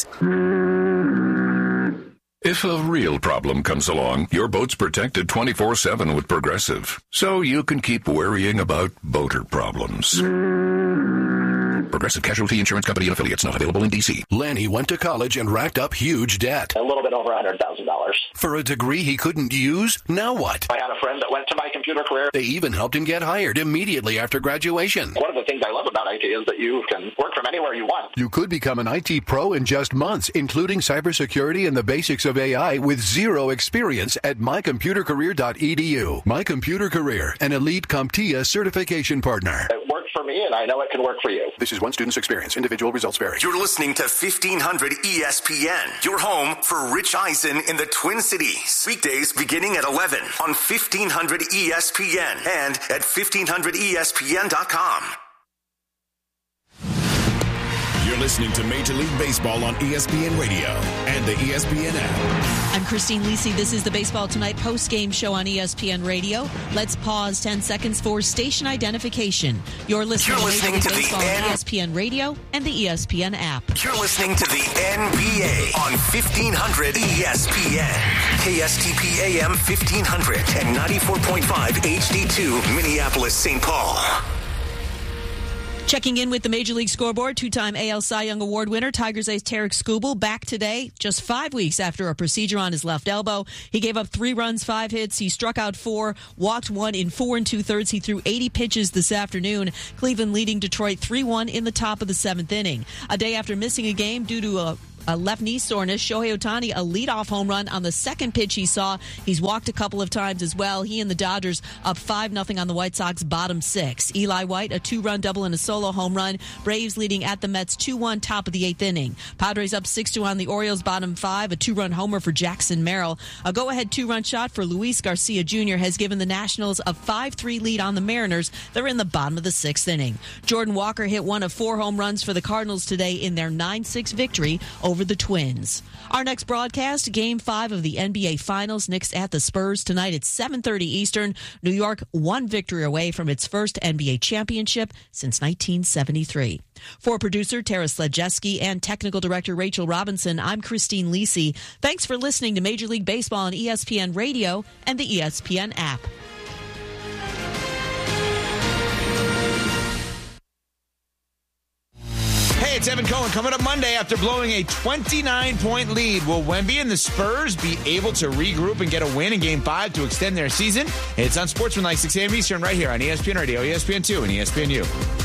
Speaker 28: If a real problem comes along, your boat's protected 24/7 with Progressive, so you can keep worrying about boater problems. Progressive Casualty Insurance Company and affiliates, not available in D.C.
Speaker 25: Lanny went to college and racked up huge debt.
Speaker 30: A little bit over $100,000.
Speaker 25: For a degree he couldn't use? Now what?
Speaker 30: I had a friend that went to My Computer Career.
Speaker 25: They even helped him get hired immediately after graduation.
Speaker 30: One of the things I love about IT is that you can work from anywhere you want.
Speaker 25: You could become an IT pro in just months, including cybersecurity and the basics of AI with zero experience at mycomputercareer.edu. My Computer Career, an elite CompTIA certification partner.
Speaker 30: It worked for me, and I know it can work for you.
Speaker 25: This is one student's experience. Individual results vary.
Speaker 31: You're listening to 1500 ESPN, your home for Rich Eisen in the Twin Cities. Weekdays beginning at 11 on 1500 ESPN and at 1500ESPN.com.
Speaker 11: You're You're listening to Major League Baseball on ESPN Radio and the ESPN app.
Speaker 20: I'm Christine Lisi. This is the Baseball Tonight post-game show on ESPN Radio. Let's pause 10 seconds for station identification. You're listening to Baseball on ESPN Radio and the ESPN app.
Speaker 31: You're listening to the NBA on 1500 ESPN. KSTP AM 1500 and 94.5 HD2 Minneapolis, St. Paul.
Speaker 20: Checking in with the Major League Scoreboard, two-time AL Cy Young Award winner Tigers ace Tarek Skubal back today, just 5 weeks after a procedure on his left elbow. He gave up 3 runs, 5 hits. He struck out 4, walked 1 in 4 2/3. He threw 80 pitches this afternoon. Cleveland leading Detroit 3-1 in the top of the 7th inning. A day after missing a game due to a left knee soreness, Shohei Ohtani, a leadoff home run on the second pitch he saw. He's walked a couple of times as well. He and the Dodgers up 5-0 on the White Sox bottom 6. Eli White, a 2-run double and a solo home run. Braves leading at the Mets 2-1 top of the 8th inning. Padres up 6-2 on the Orioles bottom 5. A 2-run homer for Jackson Merrill. A go-ahead 2-run shot for Luis Garcia Jr. has given the Nationals a 5-3 lead on the Mariners. They're in the bottom of the 6th inning. Jordan Walker hit 1 of 4 home runs for the Cardinals today in their 9-6 victory over the Twins. Our next broadcast, Game 5 of the NBA Finals. Knicks at the Spurs tonight at 7:30 Eastern. New York 1 victory away from its first NBA championship since 1973. For producer Tara Sledjeski and technical director Rachel Robinson, I'm Christine Lisi. Thanks for listening to Major League Baseball on ESPN Radio and the ESPN app.
Speaker 2: Hey, it's Evan Cohen. Coming up Monday, after blowing a 29-point lead, will Wemby and the Spurs be able to regroup and get a win in Game 5 to extend their season? It's on Sportsmanlike 6 a.m. Eastern right here on ESPN Radio, ESPN2, and ESPNU.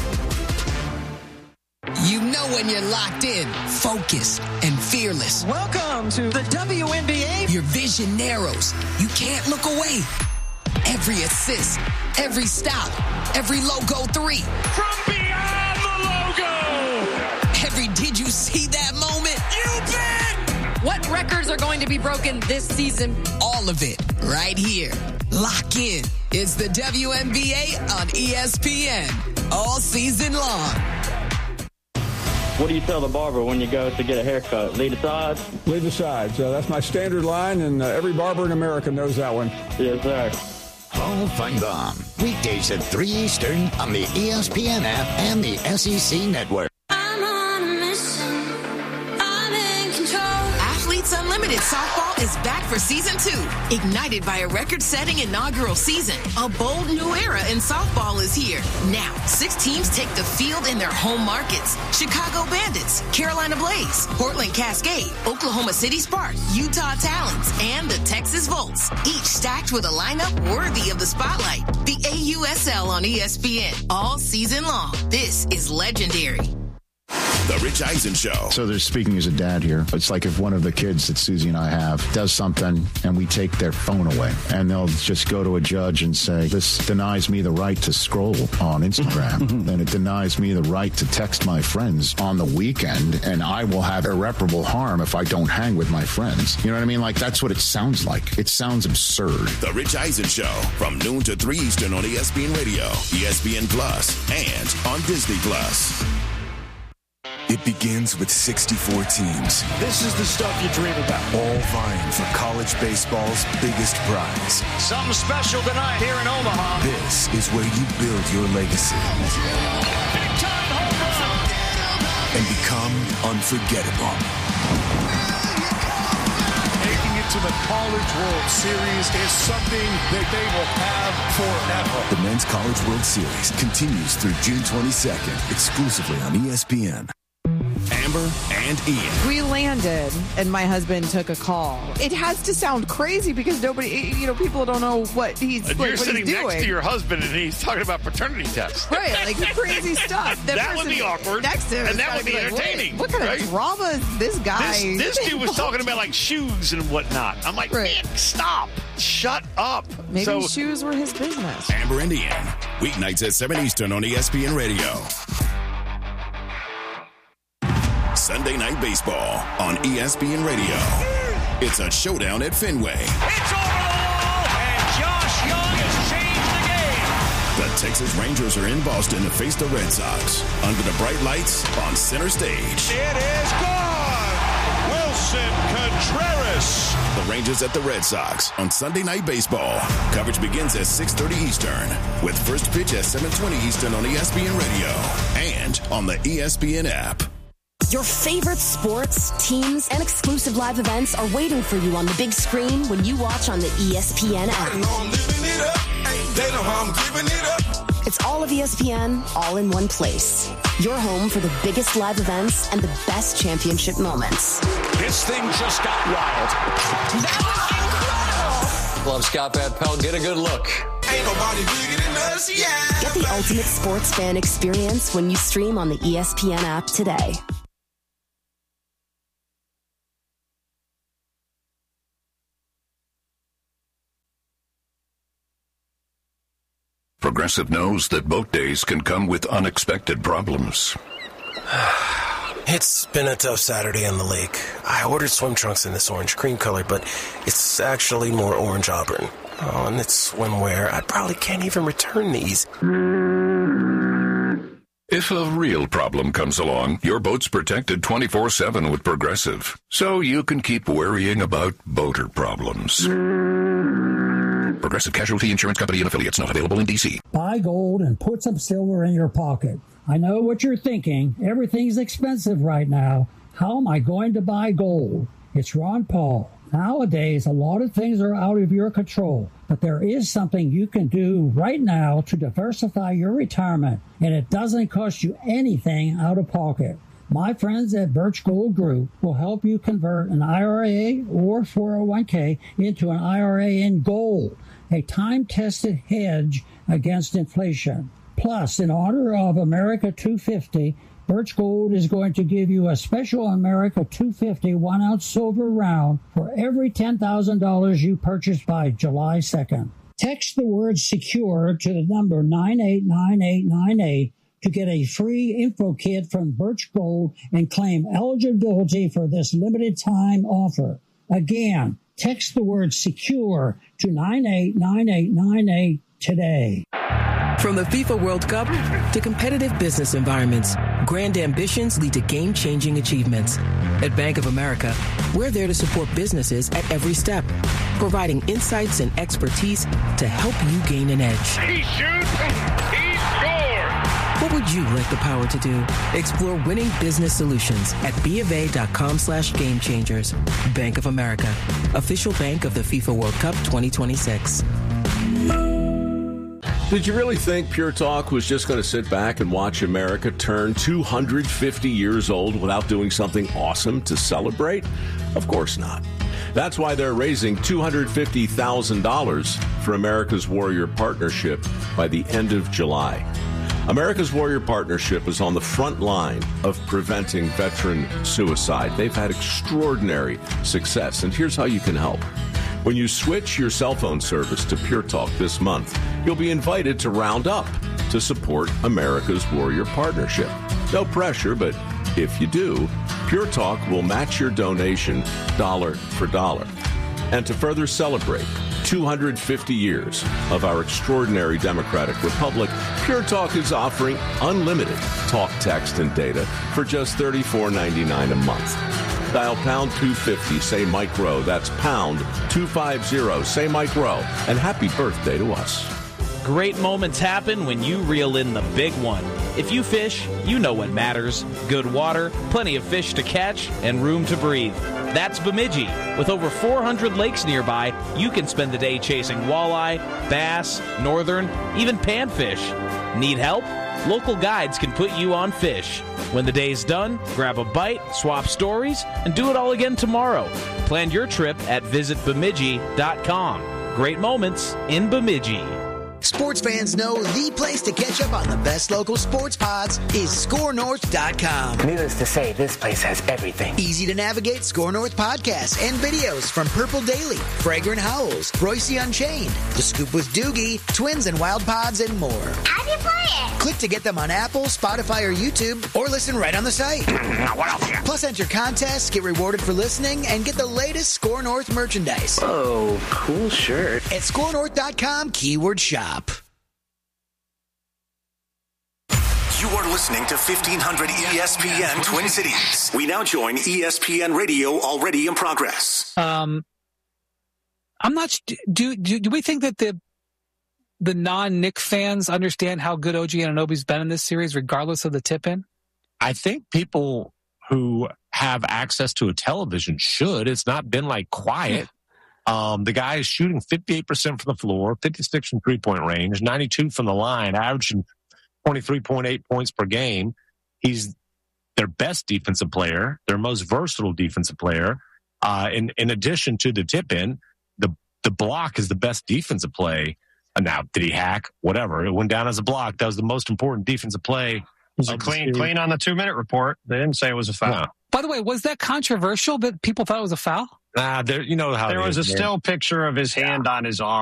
Speaker 4: You know when you're locked in, focused, and fearless.
Speaker 9: Welcome to the WNBA.
Speaker 4: Your vision narrows. You can't look away. Every assist, every stop, every logo 3.
Speaker 12: From beyond the logo!
Speaker 4: Every did you see that moment?
Speaker 12: You bet!
Speaker 9: What records are going to be broken this season?
Speaker 4: All of it, right here. Lock in. It's the WNBA on ESPN. All season long.
Speaker 13: What do you tell the barber when you go to get a haircut? Lead the sides?
Speaker 14: Lead the sides. That's my standard line, and every barber in America knows that one.
Speaker 13: Yes, sir.
Speaker 15: Hall Find Bomb. Weekdays at 3 Eastern on the ESPN app and the SEC Network.
Speaker 16: I'm on a mission. I'm in control.
Speaker 17: Athletes Unlimited Softball is back for Season 2. Ignited by a record-setting inaugural season, a bold new era in softball is here. Now, 6 teams take the field in their home markets. Chicago Bandits, Carolina Blaze, Portland Cascade, Oklahoma City Sparks, Utah Talons, and the Texas Volts. Each stacked with a lineup worthy of the spotlight. The AUSL on ESPN all season long. This is legendary.
Speaker 11: The Rich Eisen Show.
Speaker 22: So there's, speaking as a dad here, it's like if one of the kids that Susie and I have does something and we take their phone away, and they'll just go to a judge and say, this denies me the right to scroll on Instagram, and it denies me the right to text my friends on the weekend, and I will have irreparable harm if I don't hang with my friends. You know what I mean? Like, that's what it sounds like. It sounds absurd.
Speaker 11: The Rich Eisen Show from noon to 3 Eastern on ESPN Radio, ESPN Plus, and on Disney Plus.
Speaker 18: It begins with 64 teams.
Speaker 1: This is the stuff you dream about.
Speaker 18: All vying for college baseball's biggest prize.
Speaker 1: Something special tonight here in Omaha.
Speaker 18: This is where you build your legacy.
Speaker 1: Big time home run.
Speaker 18: And become unforgettable.
Speaker 1: Making it to the College World Series is something that they will have forever.
Speaker 18: The Men's College World Series continues through June 22nd, exclusively on ESPN.
Speaker 11: Amber and Ian.
Speaker 19: We landed, and my husband took a call. It has to sound crazy because nobody, people don't know what he's
Speaker 21: and
Speaker 19: like,
Speaker 21: you're
Speaker 19: what
Speaker 21: sitting
Speaker 19: he's doing.
Speaker 21: next to your husband, and he's talking about paternity tests.
Speaker 19: Right, like crazy stuff.
Speaker 21: That would be awkward.
Speaker 19: Next to him,
Speaker 21: and that would be entertaining.
Speaker 19: What kind of drama is this guy?
Speaker 21: This dude was talking about like shoes and whatnot. I'm like, Nick, stop. Shut up.
Speaker 19: Maybe shoes were his business.
Speaker 11: Amber and Ian, weeknights at 7 Eastern on ESPN Radio. Sunday Night Baseball on ESPN Radio. It's a showdown at Fenway.
Speaker 1: It's over the wall, and Josh Young has changed the game.
Speaker 11: The Texas Rangers are in Boston to face the Red Sox under the bright lights on center stage.
Speaker 12: It is gone! Wilson Contreras!
Speaker 11: The Rangers at the Red Sox on Sunday Night Baseball. Coverage begins at 6:30 Eastern with first pitch at 7:20 Eastern on ESPN Radio and on the ESPN app.
Speaker 3: Your favorite sports, teams, and exclusive live events are waiting for you on the big screen when you watch on the ESPN app.
Speaker 12: I know I'm living it up. They know how I'm giving it up.
Speaker 3: It's all of ESPN, all in one place. Your home for the biggest live events and the best championship moments.
Speaker 12: This thing just got wild.
Speaker 5: That was incredible. Love Scott Van Pelt. Get a good look.
Speaker 12: Ain't nobody bigger than us, yeah.
Speaker 3: Get the ultimate sports fan experience when you stream on the ESPN app today.
Speaker 28: Progressive knows that boat days can come with unexpected problems.
Speaker 6: It's been a tough Saturday on the lake. I ordered swim trunks in this orange cream color, but it's actually more orange auburn. Oh, and it's swimwear. I probably can't even return these.
Speaker 28: If a real problem comes along, your boat's protected 24/7 with Progressive, so you can keep worrying about boater problems. Progressive Casualty Insurance Company and affiliates, not available in D.C.
Speaker 7: Buy gold and put some silver in your pocket. I know what you're thinking. Everything's expensive right now. How am I going to buy gold? It's Ron Paul. Nowadays, a lot of things are out of your control, but there is something you can do right now to diversify your retirement, and it doesn't cost you anything out of pocket. My friends at Birch Gold Group will help you convert an IRA or 401k into an IRA in gold, a time-tested hedge against inflation. Plus, in honor of America 250, Birch Gold is going to give you a special America 250 1-ounce silver round for every $10,000 you purchase by July 2nd. Text the word SECURE to the number 989898 to get a free info kit from Birch Gold and claim eligibility for this limited time offer. Again, text the word SECURE to 989898 today.
Speaker 17: From the FIFA World Cup to competitive business environments, grand ambitions lead to game-changing achievements. At Bank of America, we're there to support businesses at every step, providing insights and expertise to help you gain an edge.
Speaker 12: He shoots, he scores.
Speaker 17: What would you like the power to do? Explore winning business solutions at BofA.com/gamechangers. Bank of America, official bank of the FIFA World Cup 2026.
Speaker 8: Did you really think Pure Talk was just going to sit back and watch America turn 250 years old without doing something awesome to celebrate? Of course not. That's why they're raising $250,000 for America's Warrior Partnership by the end of July. America's Warrior Partnership is on the front line of preventing veteran suicide. They've had extraordinary success, and here's how you can help. When you switch your cell phone service to Pure Talk this month, you'll be invited to round up to support America's Warrior Partnership. No pressure, but if you do, Pure Talk will match your donation dollar for dollar. And to further celebrate 250 years of our extraordinary democratic republic, Pure Talk is offering unlimited talk, text, and data for just $34.99 a month. Dial pound 250, say Mike Rowe. That's pound 250, say Mike Rowe. And happy birthday to us.
Speaker 10: Great moments happen when you reel in the big one. If you fish, you know what matters. Good water, plenty of fish to catch, and room to breathe. That's Bemidji. With over 400 lakes nearby, you can spend the day chasing walleye, bass, northern, even panfish. Need help? Local guides can put you on fish. When the day's done, grab a bite, swap stories, and do it all again tomorrow. Plan your trip at visitbemidji.com. Great moments in Bemidji.
Speaker 23: Sports fans know the place to catch up on the best local sports pods is ScoreNorth.com.
Speaker 24: Needless to say, this place has everything.
Speaker 23: Easy to navigate SKOR North podcasts and videos from Purple Daily, Fragrant Howls, Royce Unchained, The Scoop with Doogie, Twins and Wild Pods, and more.
Speaker 16: How'd you play it?
Speaker 23: Click to get them on Apple, Spotify, or YouTube, or listen right on the site.
Speaker 24: What else?
Speaker 23: Plus, enter contests, get rewarded for listening, and get the latest SKOR North merchandise.
Speaker 24: Oh, cool shirt.
Speaker 23: At ScoreNorth.com, keyword shop.
Speaker 2: You are listening to 1500 ESPN Twin Cities. We now join ESPN Radio already in progress.
Speaker 4: I'm not. Do we think that the non-Knick fans understand how good OG Anunoby's been in this series, regardless of the tip-in?
Speaker 9: I think people who have access to a television should. It's not been like quiet. The guy is shooting 58% from the floor, 56 from three-point range, 92 from the line, averaging 23.8 points per game. He's their best defensive player, their most versatile defensive player. In addition to the tip-in, the block is the best defensive play. Now, did he hack? Whatever. It went down as a block. That was the most important defensive play.
Speaker 14: It was a clean on the 2-minute report. They didn't say it was a foul.
Speaker 9: No.
Speaker 4: By the way, was that controversial that people thought it was a foul?
Speaker 9: You know how
Speaker 14: there was a still picture of his hand on his arm.